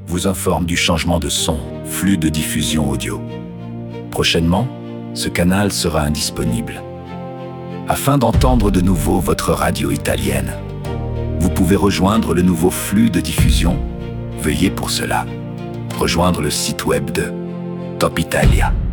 vous informe du changement de son, flux de diffusion audio. Prochainement, ce canal sera indisponible. Afin d'entendre de nouveau votre radio italienne, vous pouvez rejoindre le nouveau flux de diffusion. Veuillez pour cela rejoindre le site web de Top Italia.